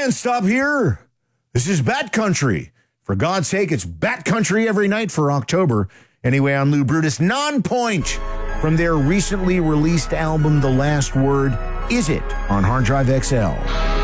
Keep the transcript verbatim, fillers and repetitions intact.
can't stop here. This is Bat Country. For God's sake, it's Bat Country every night for October. Anyway, I'm Lou Brutus. Non-point from their recently released album, The Last Word. Is it on Hard Drive X L?